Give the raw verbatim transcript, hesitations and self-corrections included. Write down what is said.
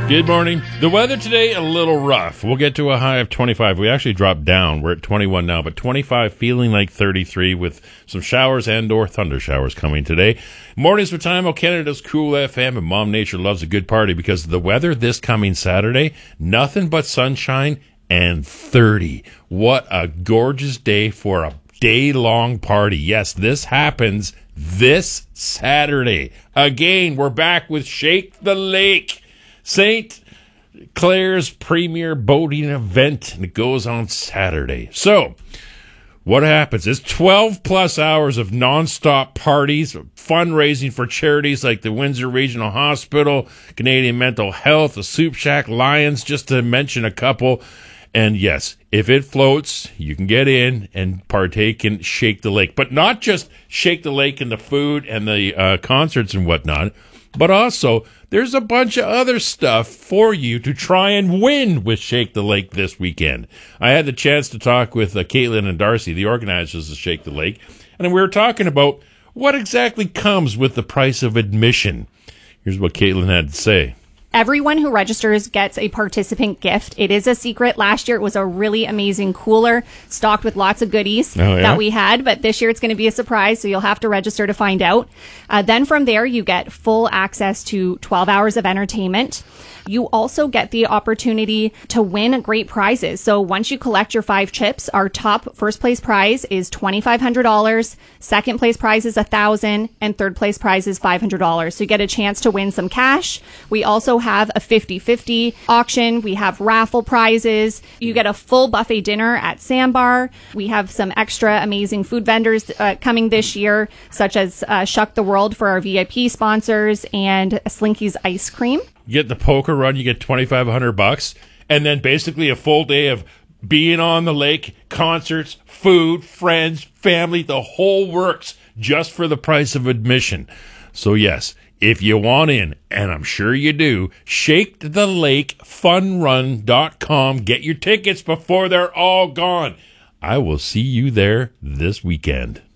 Good morning. The weather today, a little rough. We'll get to a high of twenty-five. We actually dropped down. We're at twenty-one now, but twenty-five feeling like thirty-three with some showers and or thunder showers coming today. Mornings with Time, Canada's Cool F M, and Mom Nature loves a good party because the weather this coming Saturday, nothing but sunshine and thirty. What a gorgeous day for a day-long party. Yes, this happens this Saturday. Again, we're back with Shake the Lake, Saint Clair's premier boating event, and it goes on Saturday. So, what happens is twelve plus hours of nonstop parties, fundraising for charities like the Windsor Regional Hospital, Canadian Mental Health, the Soup Shack, Lions, just to mention a couple. And yes, if it floats, you can get in and partake in Shake the Lake. But not just Shake the Lake and the food and the uh, concerts and whatnot, but also there's a bunch of other stuff for you to try and win with Shake the Lake this weekend. I had the chance to talk with uh, Caitlin and Darcy, the organizers of Shake the Lake, and we were talking about what exactly comes with the price of admission. Here's what Caitlin had to say. Everyone who registers gets a participant gift. It is a secret. Last year, it was a really amazing cooler stocked with lots of goodies oh, yeah? that we had. But this year, it's going to be a surprise, so you'll have to register to find out. Uh, then from there, you get full access to twelve hours of entertainment. You also get the opportunity to win great prizes. So once you collect your five chips, our top first place prize is twenty-five hundred dollars, second place prize is one thousand dollars, and third place prize is five hundred dollars. So you get a chance to win some cash. We also have a fifty-fifty auction. We have raffle prizes. You get a full buffet dinner at Sandbar. We have some extra amazing food vendors uh, coming this year, such as uh, Shuck the World for our V I P sponsors and Slinky's Ice Cream. You get the poker run, you get twenty-five hundred bucks, and then basically a full day of being on the lake, concerts, food, friends, family, the whole works, just for the price of admission. So yes, if you want in, and I'm sure you do, shake the lake fun run dot com. Get your tickets before they're all gone. I will see you there this weekend.